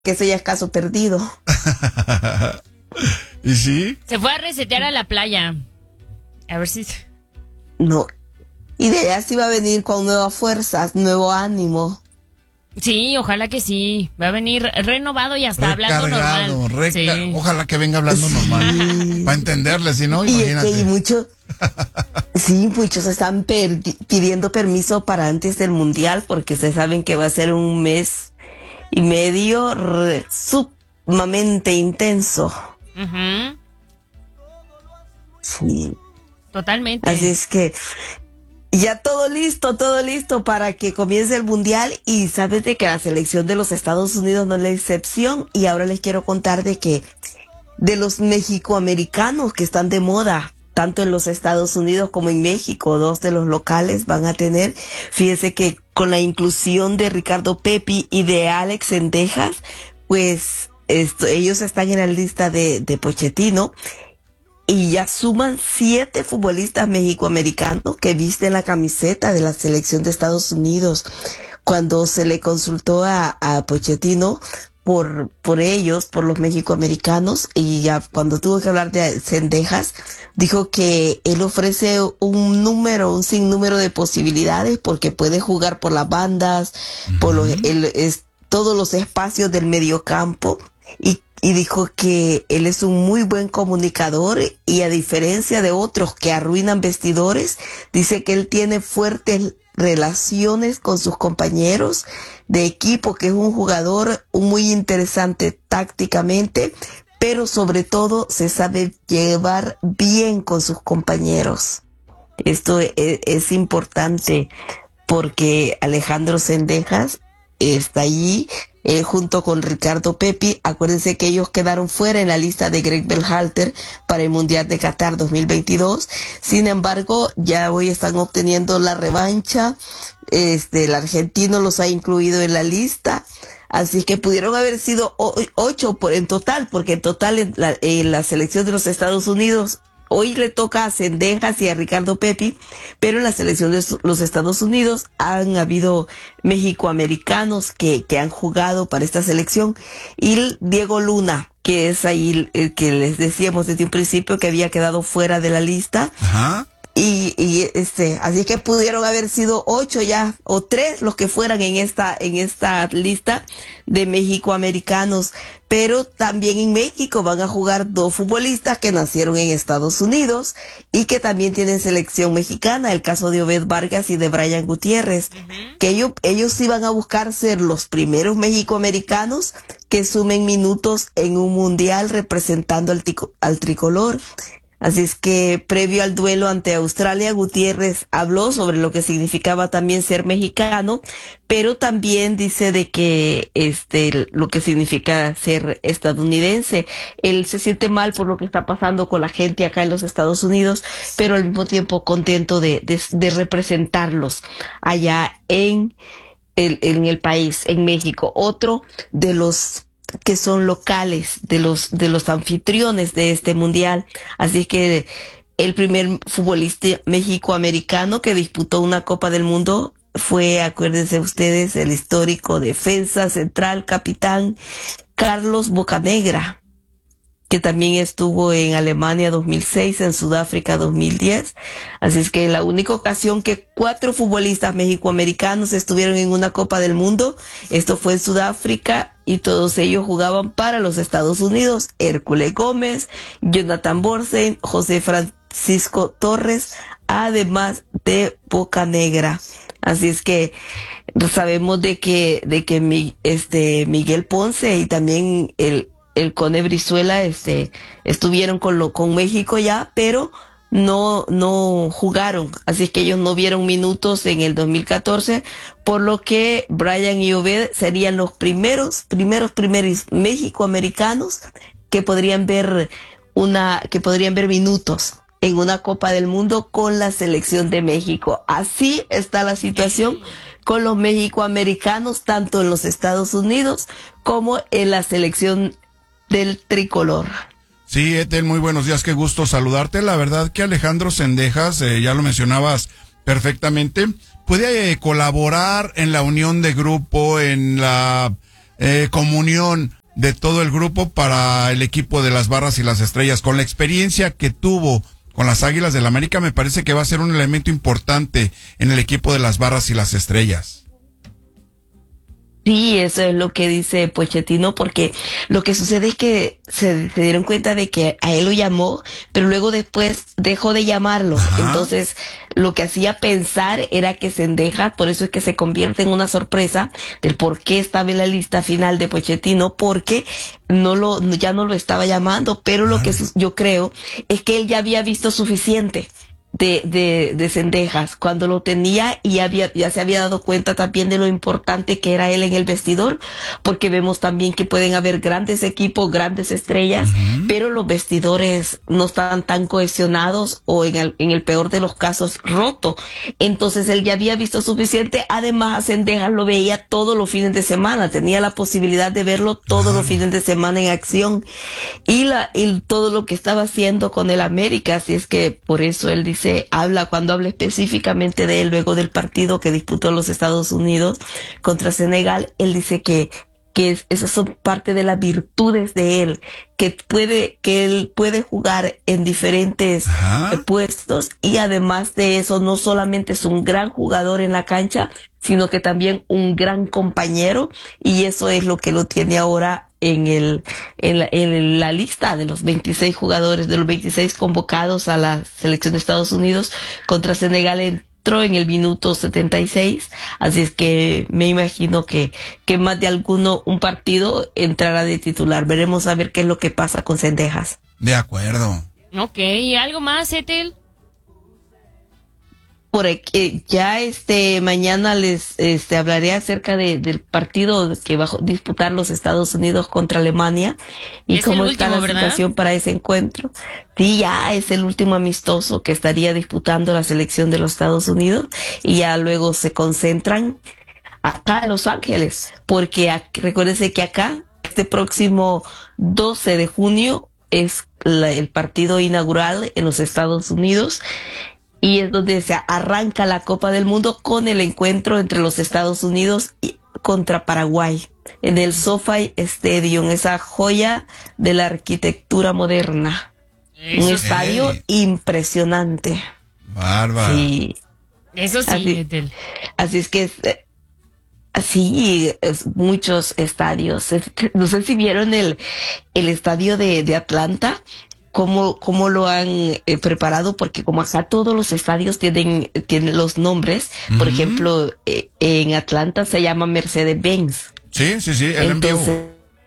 que ese ya es caso perdido. ¿Y sí? Se fue a resetear a la playa. A ver si... No. Y de allá sí va a venir con nuevas fuerzas, nuevo ánimo. Sí, ojalá que sí. Va a venir renovado y hasta hablando normal. Sí. Ojalá que venga hablando normal. Para entenderle, si no, imagínate. Y muchos están pidiendo permiso para antes del Mundial, porque se saben que va a ser un mes y medio sumamente intenso. Uh-huh. Sí. Totalmente. Así es que ya todo listo para que comience el Mundial, y sabes de que la selección de los Estados Unidos no es la excepción. Y ahora les quiero contar de los mexicoamericanos que están de moda, tanto en los Estados Unidos como en México. 2 de los locales van a tener, fíjese que con la inclusión de Ricardo Pepi y de Alex Sendejas, pues ellos están en la lista de Pochettino. Y ya suman 7 futbolistas mexicoamericanos que visten la camiseta de la selección de Estados Unidos. Cuando se le consultó a Pochettino por ellos, por los mexicoamericanos, y ya cuando tuvo que hablar de Cendejas, dijo que él ofrece un sinnúmero de posibilidades, porque puede jugar por las bandas, por todos los espacios del mediocampo, y dijo que él es un muy buen comunicador, y a diferencia de otros que arruinan vestidores, dice que él tiene fuertes relaciones con sus compañeros de equipo, que es un jugador muy interesante tácticamente, pero sobre todo se sabe llevar bien con sus compañeros. Esto es importante, porque Alejandro Sendejas está allí junto con Ricardo Pepi. Acuérdense que ellos quedaron fuera en la lista de Greg Berhalter para el Mundial de Qatar 2022. Sin embargo, ya hoy están obteniendo la revancha. El argentino los ha incluido en la lista. Así que pudieron haber sido 8 en total, porque en total en la selección de los Estados Unidos hoy le toca a Cendejas y a Ricardo Pepi, pero en la selección de los Estados Unidos han habido mexicoamericanos que han jugado para esta selección, y Diego Luna, que es ahí el que les decíamos desde un principio que había quedado fuera de la lista. Ajá. Así que pudieron haber sido 8 ya, o 3 los que fueran en esta lista de mexicoamericanos. Pero también en México van a jugar 2 futbolistas que nacieron en Estados Unidos y que también tienen selección mexicana, el caso de Obed Vargas y de Brian Gutiérrez, que ellos iban a buscar ser los primeros mexicoamericanos que sumen minutos en un mundial representando al tricolor. Así es que previo al duelo ante Australia, Gutiérrez habló sobre lo que significaba también ser mexicano, pero también dice de que lo que significa ser estadounidense. Él se siente mal por lo que está pasando con la gente acá en los Estados Unidos, pero al mismo tiempo contento de representarlos allá en el país, en México. Otro de los que son locales, de los anfitriones de este mundial. Así que el primer futbolista mexicoamericano que disputó una Copa del Mundo fue, acuérdense ustedes, el histórico defensa central, capitán Carlos Bocanegra, que también estuvo en Alemania 2006, en Sudáfrica 2010. Así es que la única ocasión que 4 futbolistas mexicoamericanos estuvieron en una Copa del Mundo, esto fue en Sudáfrica, y todos ellos jugaban para los Estados Unidos. Hércules Gómez, Jonathan Borsen, José Francisco Torres, además de Bocanegra. Así es que sabemos de que Miguel Ponce y también el Cone Brizuela estuvieron con México ya, pero no jugaron, así es que ellos no vieron minutos en el 2014, por lo que Brian y Obed serían los primeros mexicoamericanos que podrían ver minutos en una Copa del Mundo con la selección de México. Así está la situación con los mexicoamericanos, tanto en los Estados Unidos como en la selección del tricolor. Sí, Ethel, muy buenos días, qué gusto saludarte. La verdad que Alejandro Sendejas, ya lo mencionabas perfectamente, puede colaborar en la unión de grupo, en la comunión de todo el grupo para el equipo de las Barras y las Estrellas. Con la experiencia que tuvo con las Águilas del América, me parece que va a ser un elemento importante en el equipo de las Barras y las Estrellas. Sí, eso es lo que dice Pochettino, porque lo que sucede es que se dieron cuenta de que a él lo llamó, pero luego después dejó de llamarlo. Ajá. Entonces, lo que hacía pensar era que Cendejas, por eso es que se convierte en una sorpresa del por qué estaba en la lista final de Pochettino, porque ya no lo estaba llamando, pero lo que yo creo es que él ya había visto suficiente de Cendejas cuando lo tenía, y ya se había dado cuenta también de lo importante que era él en el vestidor, porque vemos también que pueden haber grandes equipos, grandes estrellas, pero los vestidores no están tan cohesionados, o en el peor de los casos roto. Entonces él ya había visto suficiente. Además, a Cendejas lo veía todos los fines de semana, tenía la posibilidad de verlo todos los fines de semana en acción, y todo lo que estaba haciendo con el América. Así es que por eso él dice, cuando habla específicamente de él luego del partido que disputó los Estados Unidos contra Senegal, él dice que esas son parte de las virtudes de él, que él puede jugar en diferentes puestos, y además de eso, no solamente es un gran jugador en la cancha, sino que también un gran compañero, y eso es lo que lo tiene ahora en la lista de los 26 jugadores, de los 26 convocados a la selección de Estados Unidos. Contra Senegal entró en el minuto 76, así es que me imagino que más de un partido entrará de titular. Veremos a ver qué es lo que pasa con Cendejas. De acuerdo. Ok, ¿algo más, Ethel? Por aquí, ya mañana les hablaré acerca del partido que va a disputar los Estados Unidos contra Alemania y cómo está la situación para ese encuentro. Sí, ya es el último amistoso que estaría disputando la selección de los Estados Unidos, y ya luego se concentran acá en Los Ángeles, porque recuérdense que acá este próximo 12 de junio es el partido inaugural en los Estados Unidos. Y es donde se arranca la Copa del Mundo con el encuentro entre los Estados Unidos contra Paraguay en el SoFi Stadium, esa joya de la arquitectura moderna. Un estadio impresionante. Bárbaro. Sí. Eso sí, así es que así muchos estadios. No sé si vieron el estadio de Atlanta. Cómo lo han preparado, porque como acá todos los estadios tienen los nombres. Por ejemplo, en Atlanta se llama Mercedes-Benz. Sí, el entonces,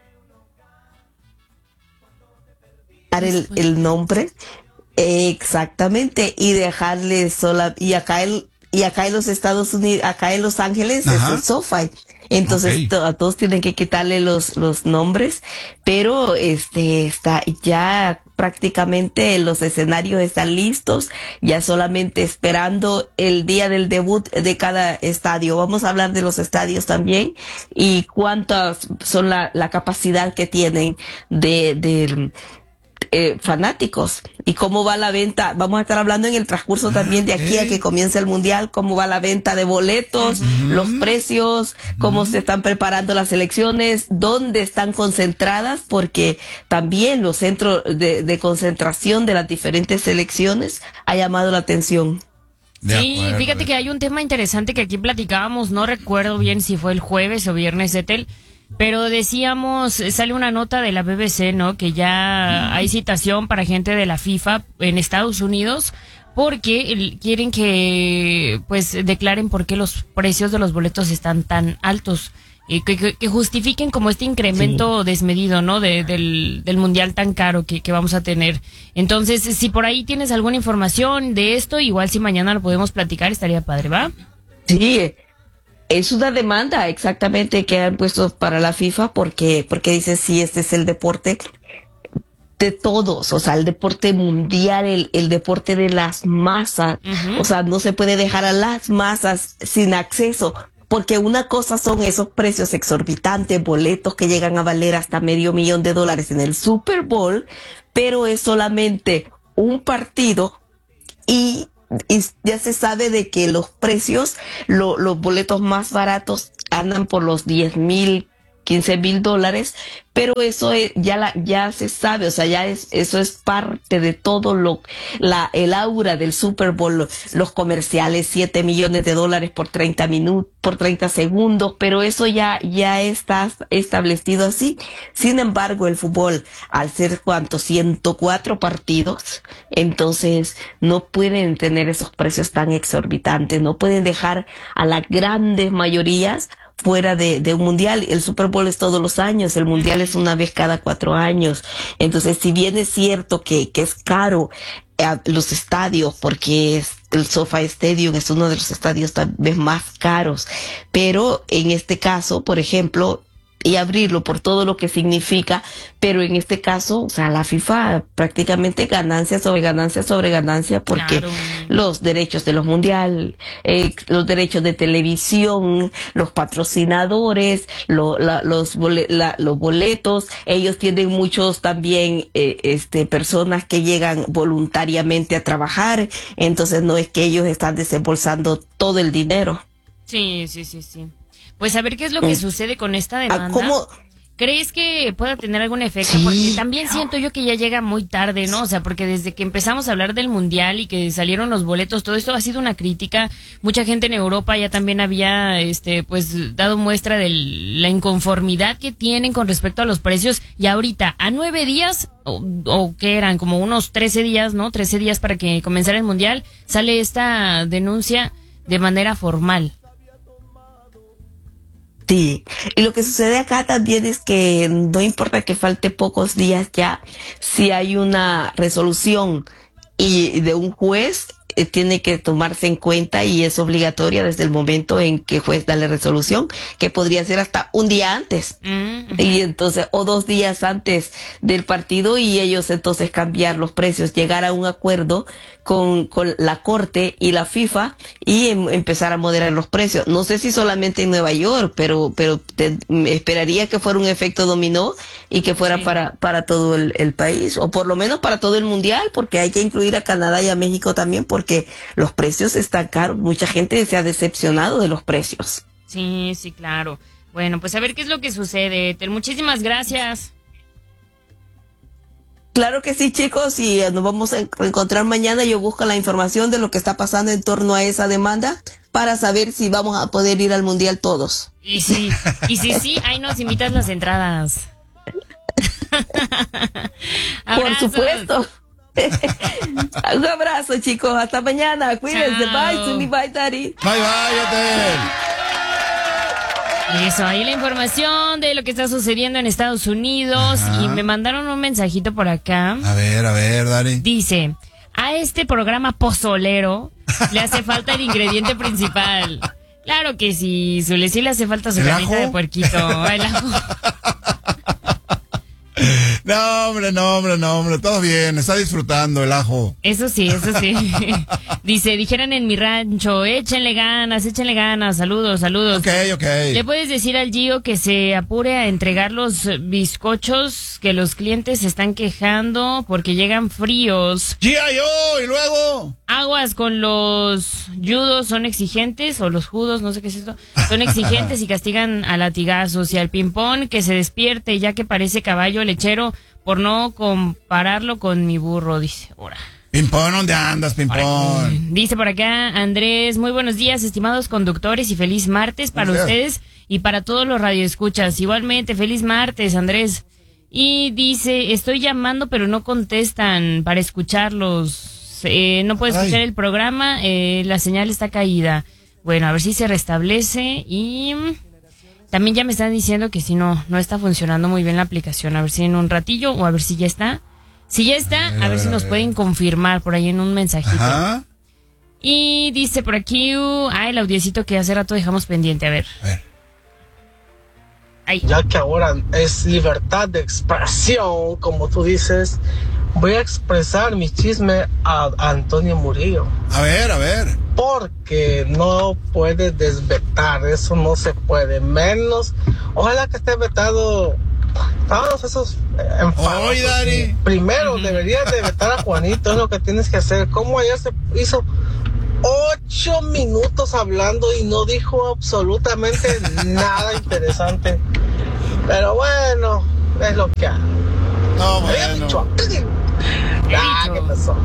dar el nombre exactamente, y dejarle y acá en los Estados Unidos, acá en Los Ángeles, es el SoFi. Entonces a todos tienen que quitarle los nombres, pero está ya prácticamente los escenarios están listos, ya solamente esperando el día del debut de cada estadio. Vamos a hablar de los estadios también y cuántas son la capacidad que tienen de fanáticos, y cómo va la venta. Vamos a estar hablando en el transcurso también de aquí a que comience el mundial, cómo va la venta de boletos, los precios, cómo se están preparando las selecciones, dónde están concentradas, porque también los centros de concentración de las diferentes selecciones ha llamado la atención. Sí, fíjate que hay un tema interesante que aquí platicábamos, no recuerdo bien si fue el jueves o viernes, Ethel, pero decíamos, sale una nota de la BBC, ¿no? Que ya hay citación para gente de la FIFA en Estados Unidos, porque quieren que pues declaren por qué los precios de los boletos están tan altos, que justifiquen como este incremento desmedido, ¿no? Del mundial tan caro que vamos a tener. Entonces, si por ahí tienes alguna información de esto, igual si mañana lo podemos platicar, estaría padre, ¿va? Sí. Es una demanda exactamente que han puesto para la FIFA, porque dice, sí, este es el deporte de todos, o sea, el deporte mundial, el deporte de las masas. O sea, no se puede dejar a las masas sin acceso, porque una cosa son esos precios exorbitantes, boletos que llegan a valer hasta $500,000 en el Super Bowl, pero es solamente un partido, y ya se sabe de que los precios, los boletos más baratos andan por los $10,000, $15,000, pero eso ya se sabe, o sea, eso es parte de todo el aura del Super Bowl, los comerciales, $7 millones por 30 minutos, por 30 segundos, pero eso ya está establecido así. Sin embargo, el fútbol, al ser 104 partidos, entonces no pueden tener esos precios tan exorbitantes, no pueden dejar a las grandes mayorías fuera de un mundial. El Super Bowl es todos los años, el mundial es una vez cada 4 años. Entonces, si bien es cierto que es caro los estadios, porque el SoFi Stadium es uno de los estadios tal vez más caros, pero en este caso, por ejemplo, y abrirlo por todo lo que significa, pero en este caso, o sea, la FIFA prácticamente ganancia sobre ganancia, porque Claro. los derechos de los mundiales, los derechos de televisión, los patrocinadores, los boletos, ellos tienen muchos también, personas que llegan voluntariamente a trabajar, entonces no es que ellos están desembolsando todo el dinero. Sí. Pues a ver qué es lo que sucede con esta demanda. ¿Cómo? ¿Crees que pueda tener algún efecto? Sí. Porque también siento yo que ya llega muy tarde, ¿no? O sea, porque desde que empezamos a hablar del mundial y que salieron los boletos, todo esto ha sido una crítica. Mucha gente en Europa ya también había, pues, dado muestra de la inconformidad que tienen con respecto a los precios. Y ahorita, a 9 días, o que eran como unos 13 días, ¿no? 13 días para que comenzara el mundial, sale esta denuncia de manera formal. Sí, y lo que sucede acá también es que no importa que falte pocos días ya, si hay una resolución y de un juez, tiene que tomarse en cuenta y es obligatoria desde el momento en que el juez da la resolución, que podría ser hasta un día antes. Y entonces, o 2 días antes del partido, y ellos entonces cambiar los precios, llegar a un acuerdo con la Corte y la FIFA y empezar a moderar los precios. No sé si solamente en Nueva York, pero esperaría que fuera un efecto dominó y que fuera para todo el país, o por lo menos para todo el mundial, porque hay que incluir a Canadá y a México también, porque los precios están caros. Mucha gente se ha decepcionado de los precios. Sí, claro. Bueno, pues a ver qué es lo que sucede. Ethel, muchísimas gracias. Claro que sí, chicos, y nos vamos a encontrar mañana. Yo busco la información de lo que está pasando en torno a esa demanda para saber si vamos a poder ir al mundial todos. Y sí, ahí nos invitas las entradas. Por Abrazos. supuesto. Un abrazo, chicos. Hasta mañana. Cuídense. Chao. Bye, Sumi. Bye, Daddy. Bye, Ethel. Eso, ahí la información de lo que está sucediendo en Estados Unidos. Ajá. Y me mandaron un mensajito por acá. A ver, Dari. Dice, a este programa pozolero le hace falta el ingrediente principal. Claro que sí, Zule, sí le hace falta su ¿El carnita ajo? de puerquito. El ajo. No, hombre, todo bien, está disfrutando el ajo. Eso sí. Dice, dijeran en mi rancho, échenle ganas, saludos. Ok. ¿Le puedes decir al Gio que se apure a entregar los bizcochos que los clientes se están quejando porque llegan fríos? G.I.O. y luego. Aguas con los judos, son exigentes, o los judos, no sé qué es esto, son exigentes y castigan a latigazos, y al ping-pong que se despierte ya que parece caballo lechero por no compararlo con mi burro, dice. Ahora. Pimpón, ¿dónde andas, Pimpón? Dice por acá Andrés, muy buenos días, estimados conductores, y feliz martes para Buenos días. ustedes y para todos los radioescuchas. Igualmente, feliz martes, Andrés. Y dice, estoy llamando pero no contestan para escucharlos. No puedo escuchar el programa, la señal está caída. Bueno, a ver si se restablece. Y también ya me están diciendo que si no está funcionando muy bien la aplicación. A ver si en un ratillo, o a ver si ya está. Si ya está, a ver si nos pueden confirmar por ahí en un mensajito. Ajá. Y dice por aquí, el audiecito que hace rato dejamos pendiente, a ver. Ahí. Ya que ahora es libertad de expresión, como tú dices, voy a expresar mi chisme a Antonio Murillo. A ver. Porque no puede desvetar, eso no se puede. Menos, ojalá que esté vetado todos esos enfados. Oye, Dari. Primero deberías de vetar a Juanito, es lo que tienes que hacer. Como ayer se hizo 8 minutos hablando y no dijo absolutamente nada interesante. Pero bueno, es lo que hay. No, Había bueno. dicho. ¿Qué pasó?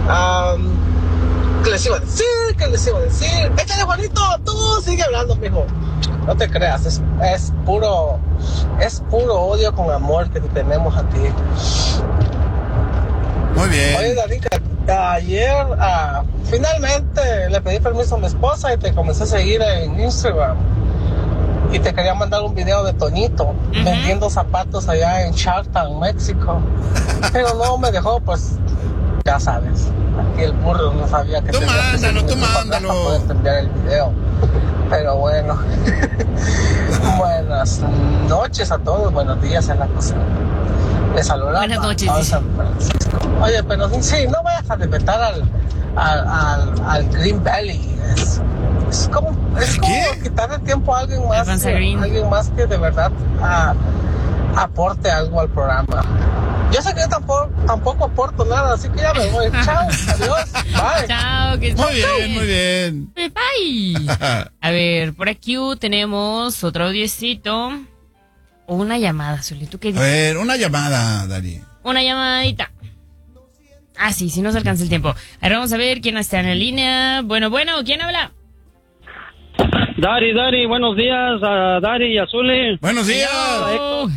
¿Qué les iba a decir? Échale, Juanito, tú sigue hablando, mijo. No te creas, es puro odio con amor que te tenemos a ti. Muy bien. Oye, David, ayer finalmente le pedí permiso a mi esposa y te comencé a seguir en Instagram. Y te quería mandar un video de Toñito vendiendo zapatos allá en Charlton, México. Pero no me dejó, pues, ya sabes. Aquí el burro no sabía que Tú mándalo. para poder enviar el video. Pero bueno. Buenas noches a todos, buenos días en la cocina. Les saluda Buenas noches, a dice. San Francisco. Oye, pero sí, no vayas a respetar al Green Valley. Es como ¿Qué? quitarle tiempo a alguien más, Avanza Green. que de verdad aporte algo al programa. Yo sé que yo tampoco aporto nada, así que ya me voy. Chao, adiós, bye. Chao, que Muy bien. Bye. A ver, por aquí tenemos otro audiecito. O una llamada, Zuli. ¿Tú qué A dices? ver, una llamada, Dari. Una llamadita. Ah, sí, si nos alcanza el tiempo. Ahora vamos a ver quién está en la línea. Bueno, ¿quién habla? Dari, buenos días a Dari y a Zuli. Buenos días. Oh,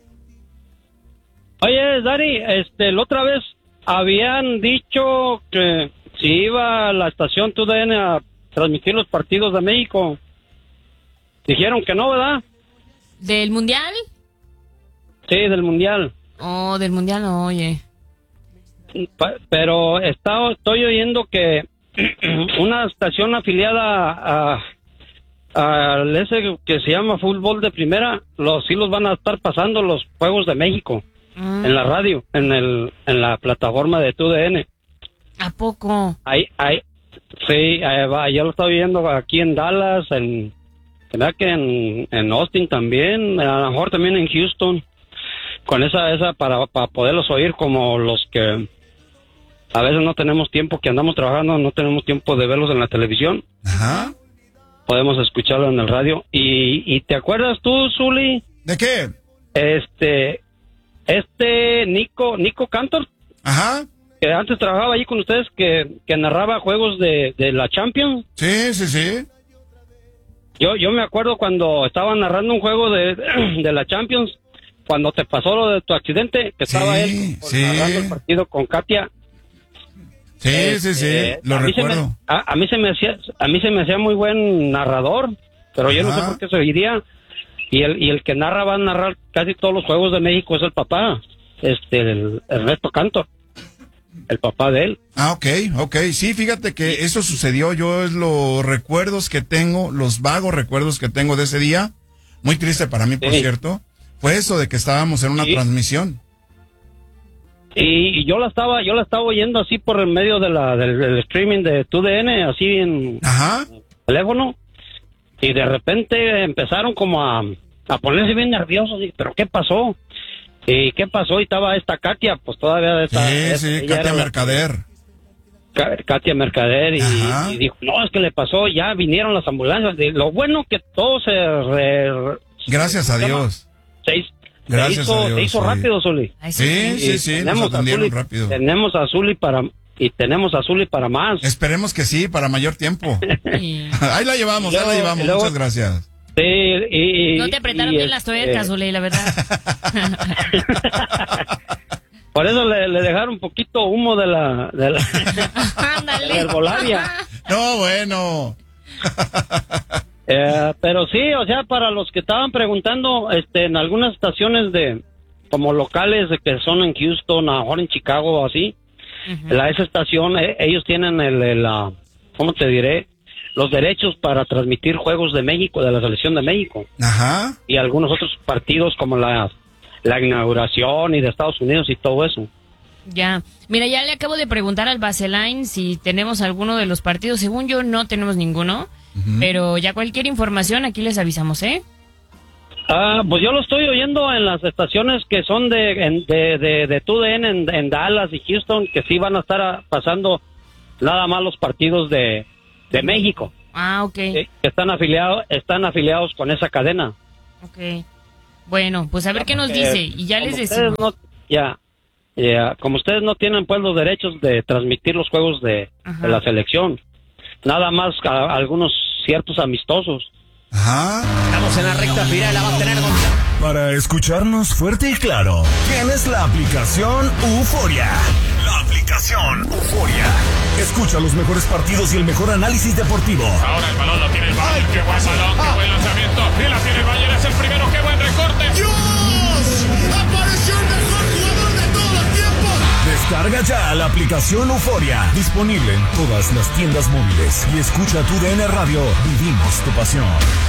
Oye, Dari, la otra vez habían dicho que si iba a la estación TUDN a transmitir los partidos de México. Dijeron que no, ¿verdad? ¿Del Mundial? Sí, del Mundial. Oh, del Mundial no, oye. Pero estoy oyendo que una estación afiliada al ese que se llama Fútbol de Primera, sí los van a estar pasando los Juegos de México en la radio, en la plataforma de TUDN. ¿A poco? Sí, ya lo estaba viendo aquí en Dallas, ¿verdad que en Austin también? A lo mejor también en Houston, con esa para poderlos oír, como los que a veces no tenemos tiempo, que andamos trabajando, no tenemos tiempo de verlos en la televisión. Ajá. Podemos escucharlo en el radio. ¿Y te acuerdas tú, Zuli? ¿De qué? Nico Cantor, Ajá. que antes trabajaba allí con ustedes, que narraba juegos de la Champions. Sí. Yo me acuerdo cuando estaba narrando un juego de la Champions, cuando te pasó lo de tu accidente, que estaba él narrando el partido con Katia. Sí, lo recuerdo. A mí se me hacía muy buen narrador, pero yo no sé por qué se oiría. Y el que narra va a narrar casi todos los juegos de México es el papá, el Ernesto Cantor, el papá de él. Ah, ok. Sí, fíjate que eso sucedió. Yo es los recuerdos que tengo, los vagos recuerdos que tengo de ese día, muy triste para mí, por cierto, fue eso de que estábamos en una transmisión. Y yo la estaba oyendo así por el medio del streaming de TUDN, así en teléfono, y de repente empezaron como a ponerse bien nerviosos. Y, ¿pero qué pasó? ¿Y qué pasó? Y estaba esta Katia, pues todavía Katia Mercader. Katia Mercader, y dijo, no, es que le pasó, ya vinieron las ambulancias. Lo bueno que todo gracias a Dios. Gracias a Dios. Se hizo rápido, Zuli. Sí, nos atendieron rápido. Tenemos a Zuli para más. Esperemos que sí, para mayor tiempo. Ahí la llevamos, muchas gracias. Sí, no te apretaron bien las tuercas, Zuli, la verdad. Por eso le dejaron un poquito humo de la Ándale. de la herbolaria. No, bueno. Pero sí, o sea, para los que estaban preguntando, en algunas estaciones como locales que son en Houston, ahora en Chicago o así, esa estación, ellos tienen ¿cómo te diré? Los derechos para transmitir juegos de México, de la selección de México. Ajá. Y algunos otros partidos como la inauguración y de Estados Unidos y todo eso. Ya. Mira, ya le acabo de preguntar al Baseline si tenemos alguno de los partidos. Según yo, no tenemos ninguno. Pero ya cualquier información aquí les avisamos, ¿eh? Pues yo lo estoy oyendo en las estaciones que son de TUDN en Dallas y Houston, que sí van a estar pasando nada más los partidos de México. Ah, ok. Que están afiliados con esa cadena. Ok. Bueno, pues a ver qué nos dice y ya les decimos. Como ustedes no tienen pues los derechos de transmitir los juegos de la selección, nada más algunos ciertos amistosos. Ajá. Estamos en la recta final, la va a tener Para escucharnos fuerte y claro, tienes la aplicación Euforia. La aplicación Euforia. Escucha los mejores partidos y el mejor análisis deportivo. Ahora el balón lo tiene el Bayern. Qué buen balón, qué buen lanzamiento. Y la tiene el Bayern, es el primero. Qué buen recorte. ¡Dios! ¡Apareció el mejor jugador de todos los tiempos! Descarga ya la aplicación Euforia. Disponible en todas las tiendas móviles. Y escucha tu DN Radio. Vivimos tu pasión.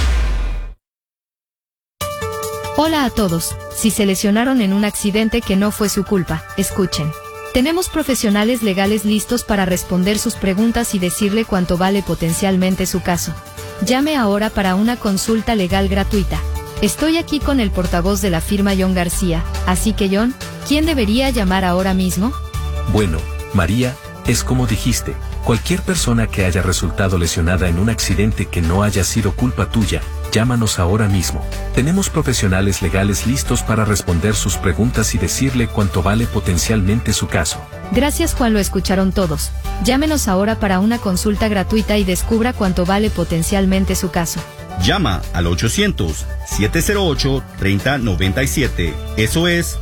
Hola a todos. Si se lesionaron en un accidente que no fue su culpa, escuchen. Tenemos profesionales legales listos para responder sus preguntas y decirle cuánto vale potencialmente su caso. Llame ahora para una consulta legal gratuita. Estoy aquí con el portavoz de la firma John García, así que John, ¿quién debería llamar ahora mismo? Bueno, María, es como dijiste, cualquier persona que haya resultado lesionada en un accidente que no haya sido culpa tuya, llámanos ahora mismo. Tenemos profesionales legales listos para responder sus preguntas y decirle cuánto vale potencialmente su caso. Gracias Juan, lo escucharon todos. Llámenos ahora para una consulta gratuita y descubra cuánto vale potencialmente su caso. Llama al 800-708-3097. Eso es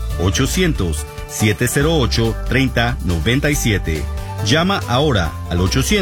800-708-3097. Llama ahora al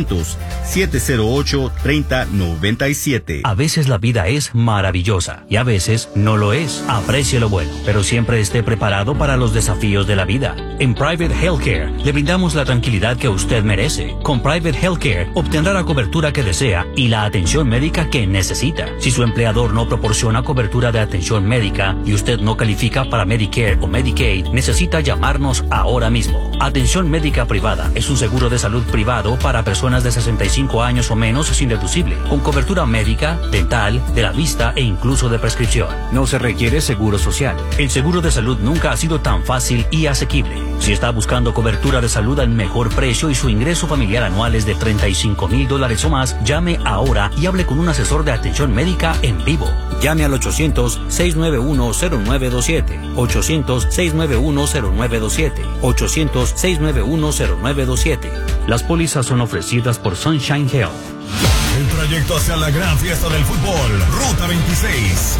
800-708-3097. A veces la vida es maravillosa y a veces no lo es. Aprecie lo bueno, pero siempre esté preparado para los desafíos de la vida. En Private Healthcare le brindamos la tranquilidad que usted merece. Con Private Healthcare obtendrá la cobertura que desea y la atención médica que necesita. Si su empleador no proporciona cobertura de atención médica y usted no califica para Medicare o Medicaid, necesita llamarnos ahora mismo. Atención médica privada es un seguro de salud privado para personas de 65 años o menos sin deducible, con cobertura médica, dental, de la vista e incluso de prescripción. No se requiere seguro social. El seguro de salud nunca ha sido tan fácil y asequible. Si está buscando cobertura de salud al mejor precio y su ingreso familiar anual es de $35,000 o más, llame ahora y hable con un asesor de atención médica en vivo. Llame al 800-691-0927, 800-691-0927, 800-691-0927. Las pólizas son ofrecidas por Sunshine Health. El trayecto hacia la gran fiesta del fútbol, Ruta 26.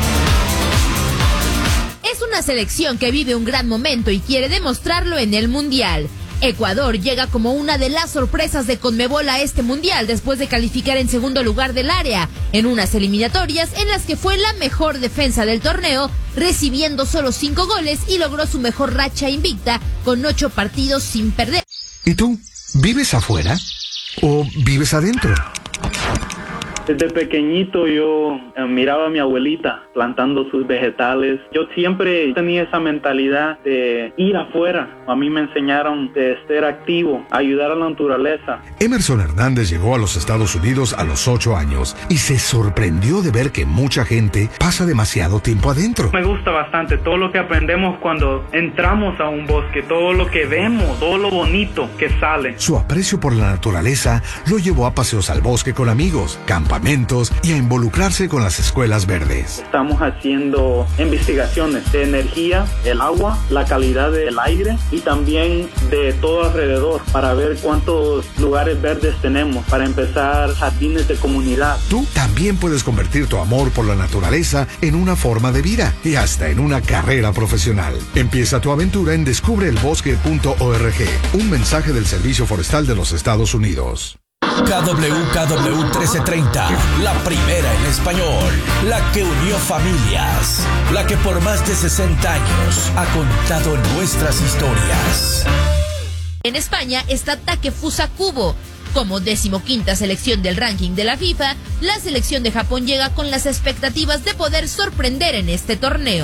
Es una selección que vive un gran momento y quiere demostrarlo en el Mundial. Ecuador llega como una de las sorpresas de Conmebol a este Mundial después de calificar en segundo lugar del área, en unas eliminatorias en las que fue la mejor defensa del torneo, recibiendo solo 5 goles y logró su mejor racha invicta con 8 partidos sin perder. ¿Y tú? ¿Vives afuera o vives adentro? Desde pequeñito yo miraba a mi abuelita plantando sus vegetales. Yo siempre tenía esa mentalidad de ir afuera. A mí me enseñaron de ser activo, ayudar a la naturaleza. Emerson Hernández llegó a los Estados Unidos a los 8 años y se sorprendió de ver que mucha gente pasa demasiado tiempo adentro. Me gusta bastante todo lo que aprendemos cuando entramos a un bosque, todo lo que vemos, todo lo bonito que sale. Su aprecio por la naturaleza lo llevó a paseos al bosque con amigos, campamentos y a involucrarse con las escuelas verdes. Estamos haciendo investigaciones de energía, el agua, la calidad del aire y también de todo alrededor para ver cuántos lugares verdes tenemos para empezar jardines de comunidad. Tú también puedes convertir tu amor por la naturaleza en una forma de vida y hasta en una carrera profesional. Empieza tu aventura en descubreelbosque.org. Un mensaje del Servicio Forestal de los Estados Unidos. KWKW 1330, la primera en español, la que unió familias, la que por más de 60 años ha contado nuestras historias. En España está Takefusa Kubo. Como 15ª selección del ranking de la FIFA, la selección de Japón llega con las expectativas de poder sorprender en este torneo.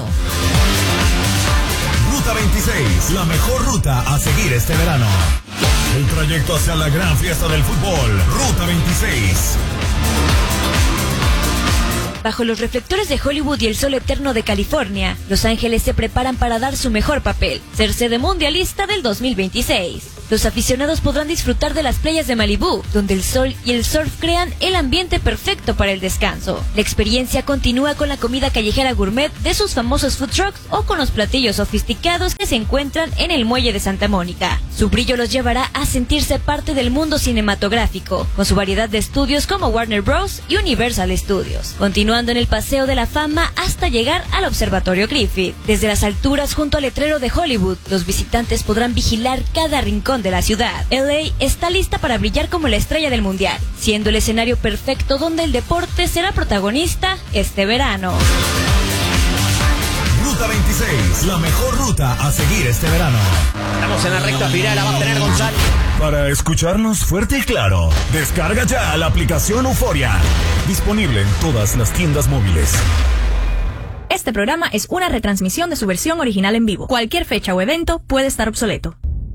Ruta 26, la mejor ruta a seguir este verano. El trayecto hacia la gran fiesta del fútbol, Ruta 26. Bajo los reflectores de Hollywood y el sol eterno de California, Los Ángeles se preparan para dar su mejor papel, ser sede mundialista del 2026. Los aficionados podrán disfrutar de las playas de Malibú, donde el sol y el surf crean el ambiente perfecto para el descanso. La experiencia continúa con la comida callejera gourmet de sus famosos food trucks o con los platillos sofisticados que se encuentran en el muelle de Santa Mónica. Su brillo los llevará a sentirse parte del mundo cinematográfico, con su variedad de estudios como Warner Bros. Y Universal Studios, continuando en el Paseo de la Fama hasta llegar al Observatorio Griffith. Desde las alturas junto al letrero de Hollywood, los visitantes podrán vigilar cada rincón de la ciudad. LA está lista para brillar como la estrella del mundial, siendo el escenario perfecto donde el deporte será protagonista este verano. Ruta 26, la mejor ruta a seguir este verano. Estamos en la recta final, la va a tener Gonzalo. Para escucharnos fuerte y claro, descarga ya la aplicación Euforia. Disponible en todas las tiendas móviles. Este programa es una retransmisión de su versión original en vivo. Cualquier fecha o evento puede estar obsoleto.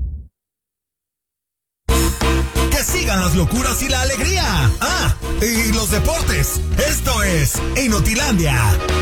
Que sigan las locuras y la alegría. Y los deportes. Esto es Inutilandia.